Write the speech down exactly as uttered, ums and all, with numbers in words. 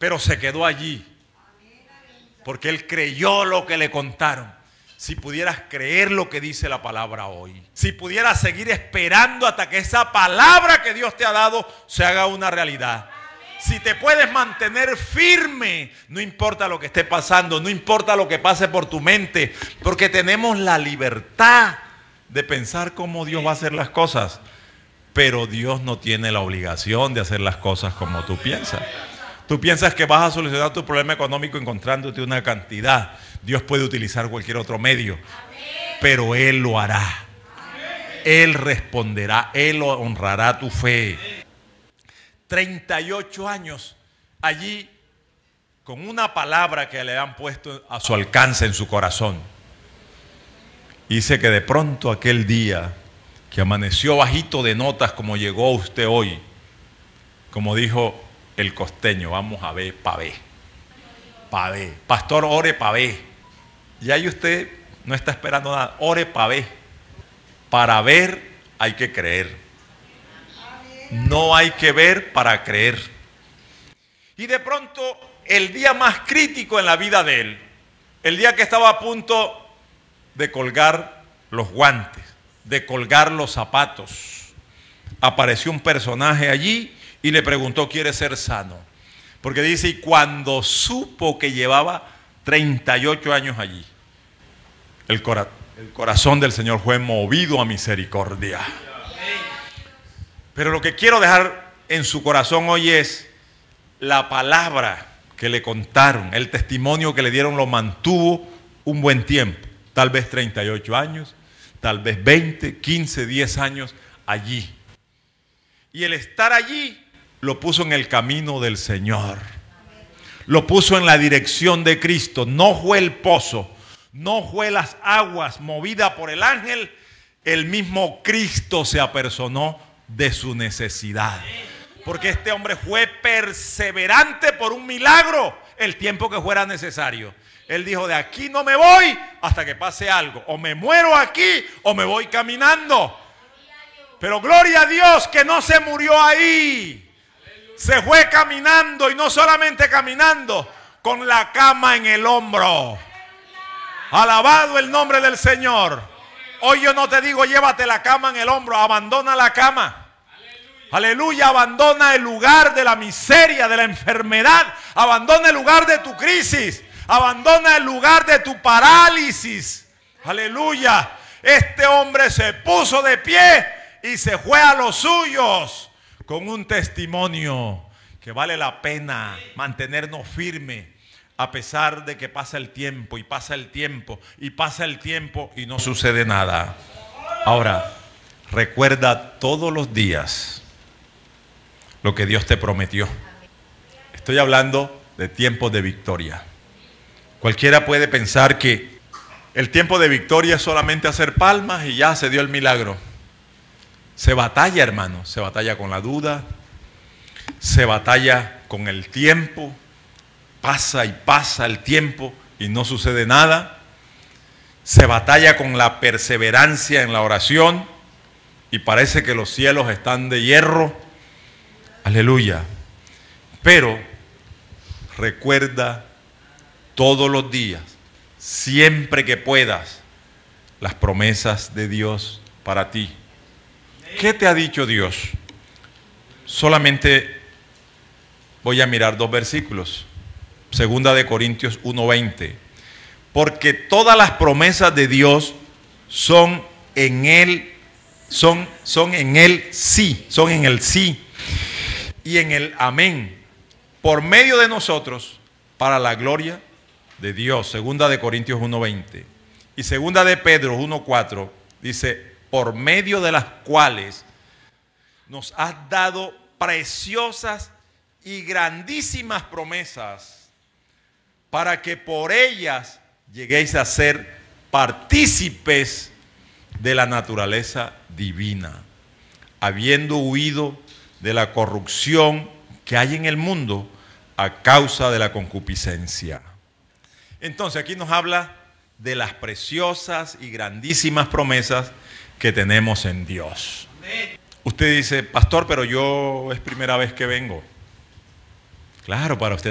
pero se quedó allí, porque él creyó lo que le contaron. Si pudieras creer lo que dice la palabra hoy, si pudieras seguir esperando hasta que esa palabra que Dios te ha dado se haga una realidad. Si te puedes mantener firme, no importa lo que esté pasando, no importa lo que pase por tu mente, porque tenemos la libertad de pensar cómo Dios va a hacer las cosas, pero Dios no tiene la obligación de hacer las cosas como tú piensas. Tú piensas que vas a solucionar tu problema económico encontrándote una cantidad. Dios puede utilizar cualquier otro medio, pero Él lo hará. Él responderá, Él honrará tu fe. treinta y ocho años allí con una palabra que le han puesto a su alcance en su corazón. Dice que de pronto aquel día que amaneció bajito de notas como llegó usted hoy, como dijo el costeño, vamos a ver pa' ver, pa' ver. Pastor, ore pa' ver. Y ahí usted no está esperando nada, ore pa' ver. Para ver hay que creer. No hay que ver para creer. Y de pronto, el día más crítico en la vida de él, el día que estaba a punto de colgar los guantes, de colgar los zapatos, apareció un personaje allí y le preguntó, ¿quiere ser sano? Porque dice, y cuando supo que llevaba treinta y ocho años allí, el, cora- el corazón del Señor fue movido a misericordia. Pero lo que quiero dejar en su corazón hoy es la palabra que le contaron, el testimonio que le dieron lo mantuvo un buen tiempo, tal vez treinta y ocho años, tal vez veinte, quince, diez años allí. Y el estar allí lo puso en el camino del Señor, lo puso en la dirección de Cristo. No fue el pozo, no fue las aguas movidas por el ángel, el mismo Cristo se apersonó de su necesidad, porque este hombre fue perseverante por un milagro el tiempo que fuera necesario. Él dijo, de aquí no me voy hasta que pase algo, o me muero aquí o me voy caminando. Pero gloria a Dios que no se murió ahí, se fue caminando, y no solamente caminando, con la cama en el hombro. Alabado el nombre del Señor. Hoy yo no te digo llévate la cama en el hombro, abandona la cama. Aleluya, abandona el lugar de la miseria, de la enfermedad, abandona el lugar de tu crisis, abandona el lugar de tu parálisis. Aleluya, este hombre se puso de pie y se fue a los suyos con un testimonio que vale la pena mantenernos firmes a pesar de que pasa el tiempo y pasa el tiempo y pasa el tiempo y no sucede nada. Ahora, recuerda todos los días lo que Dios te prometió. Estoy hablando de tiempos de victoria. Cualquiera puede pensar que el tiempo de victoria es solamente hacer palmas y ya se dio el milagro. Se batalla, hermano, se batalla con la duda, se batalla con el tiempo, pasa y pasa el tiempo y no sucede nada. Se batalla con la perseverancia en la oración y parece que los cielos están de hierro. Aleluya. Pero recuerda todos los días, siempre que puedas, las promesas de Dios para ti. ¿Qué te ha dicho Dios? Solamente voy a mirar dos versículos. Segunda de Corintios uno veinte. Porque todas las promesas de Dios son en Él, son, son en Él sí, son en el sí y en el amén, por medio de nosotros, para la gloria de Dios. Segunda de Corintios uno veinte. Y segunda de Pedro uno cuatro dice, por medio de las cuales nos has dado preciosas y grandísimas promesas, para que por ellas lleguéis a ser partícipes de la naturaleza divina, habiendo huido de la corrupción que hay en el mundo a causa de la concupiscencia. Entonces aquí nos habla de las preciosas y grandísimas promesas que tenemos en Dios. Usted dice, pastor, pero yo es primera vez que vengo. Claro, para usted